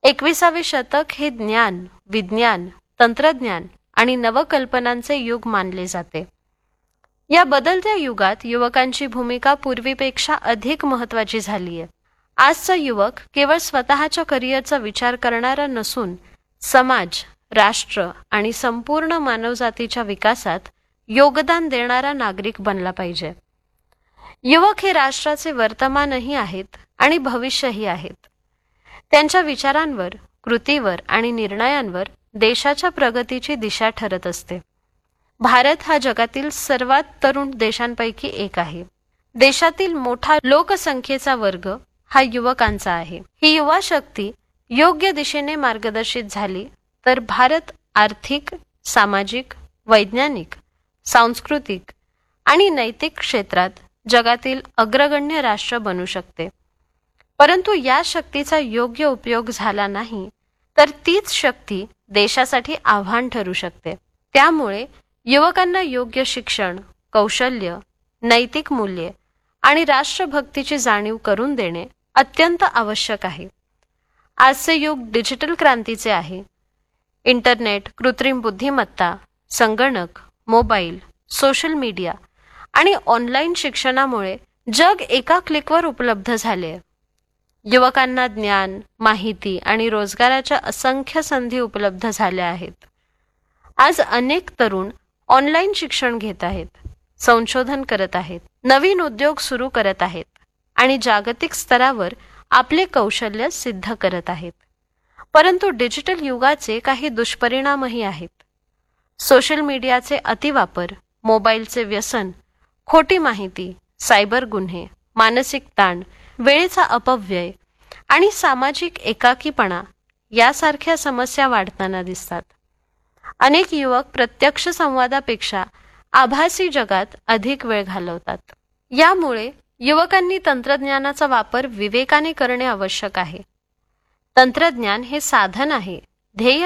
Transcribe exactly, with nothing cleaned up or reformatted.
एकविसावे शतक हे ज्ञान, विज्ञान, तंत्रज्ञान आणि नवकल्पनांचे युग मानले जाते. या बदलत्या युगात युवकांची भूमिका पूर्वीपेक्षा अधिक महत्त्वाची झाली आहे. आजचा युवक केवळ स्वतःच्या करिअरचा विचार करणारा नसून समाज, राष्ट्र आणि संपूर्ण मानवजातीच्या विकासात योगदान देणारा नागरिक बनला पाहिजे. युवक हे राष्ट्राचे वर्तमानही आहेत आणि भविष्यही आहेत. त्यांच्या विचारांवर, कृतीवर आणि निर्णयांवर देशाच्या प्रगतीची दिशा ठरत असते. भारत हा जगातील सर्वात तरुण देशांपैकी एक आहे. देशातील मोठा लोकसंख्येचा वर्ग हा युवकांचा आहे. ही युवा शक्ती योग्य दिशेने मार्गदर्शित झाली तर भारत आर्थिक, सामाजिक, वैज्ञानिक, सांस्कृतिक आणि नैतिक क्षेत्रात जगातील अग्रगण्य राष्ट्र बनू शकते. परंतु या शक्तीचा योग्य उपयोग झाला नाही तर तीच शक्ती देशासाठी आव्हान ठरू शकते. त्यामुळे युवकांना योग्य शिक्षण, कौशल्य, नैतिक मूल्ये आणि राष्ट्रभक्तीची जाणीव करून देणे अत्यंत आवश्यक आहे. आजचे युग डिजिटल क्रांतीचे आहे. इंटरनेट, कृत्रिम बुद्धिमत्ता, संगणक, मोबाईल, सोशल मीडिया आणि ऑनलाईन शिक्षणामुळे जग एका क्लिकवर उपलब्ध झाले. युवकांना ज्ञान, माहिती आणि रोजगाराच्या असंख्य संधी उपलब्ध झाल्या आहेत. आज अनेक तरुण ऑनलाईन शिक्षण घेत आहेत, संशोधन करत आहेत, नवीन उद्योग सुरू करत आहेत आणि जागतिक स्तरावर आपले कौशल्य सिद्ध करत आहेत. परंतु डिजिटल युगाचे काही दुष्परिणामही आहेत. सोशल मीडियाचे अतिवापर, मोबाईलचे व्यसन, खोटी माहिती, सायबर गुन्हे, मानसिक ताण, वेळेचा अपव्यय आणि सामाजिक एकाकीपणा यासारख्या समस्या वाढताना दिसतात. अनेक युवक प्रत्यक्ष संवादापेक्षा आभासी जगात अधिक वेळ घालवतात. यामुळे युवकांनी तंत्रज्ञानाचा वापर विवेकाने करणे आवश्यक आहे. तंत्रज्ञान हे साधन आहे, ध्येय